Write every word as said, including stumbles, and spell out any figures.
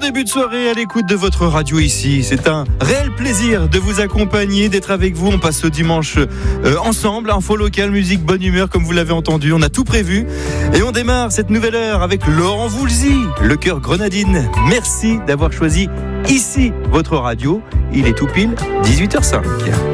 début de soirée à l'écoute de votre radio ici. C'est un réel plaisir de vous accompagner, d'être avec vous. On passe ce dimanche euh, ensemble. Info locale, musique, bonne humeur, comme vous l'avez entendu. On a tout prévu. Et on démarre cette nouvelle heure avec Laurent Voulzy, le cœur grenadine. Merci d'avoir choisi ici votre radio. Il est tout pile dix-huit heures zéro cinq.